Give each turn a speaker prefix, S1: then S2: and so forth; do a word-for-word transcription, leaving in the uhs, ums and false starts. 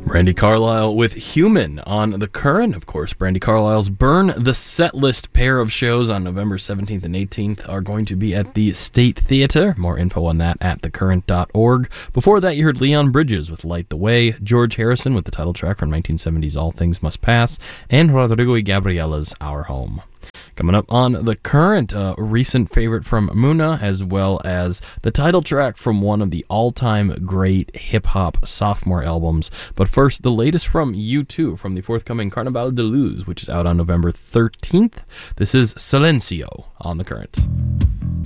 S1: Brandi Carlile with Human on The Current. Of course, Brandi Carlile's Burn the Setlist pair of shows on November seventeenth and eighteenth are going to be at the State Theater. More info on that at the current dot org. Before that, you heard Leon Bridges with Light the Way, George Harrison with the title track from nineteen seventies All Things Must Pass, and Rodrigo y Gabriela's Our Home. Coming up on The Current, a recent favorite from Muna, as well as the title track from one of the all-time great hip-hop sophomore albums. But first, the latest from U two, from the forthcoming Carnaval de Luz, which is out on November thirteenth. This is Silencio on The Current.